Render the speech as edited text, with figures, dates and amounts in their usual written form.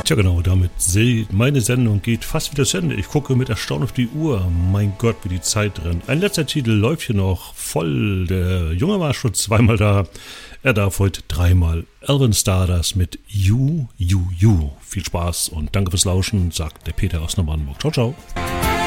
Tja genau, damit meine Sendung geht fast wieder zu Ende. Ich gucke mit Erstaunen auf die Uhr. Mein Gott, wie die Zeit rennt. Ein letzter Titel läuft hier noch voll. Der Junge war schon zweimal da. Er darf heute dreimal. Alvin Stardust mit You, You, You. Viel Spaß und danke fürs Lauschen, sagt der Peter aus Neubrandenburg. Ciao, ciao.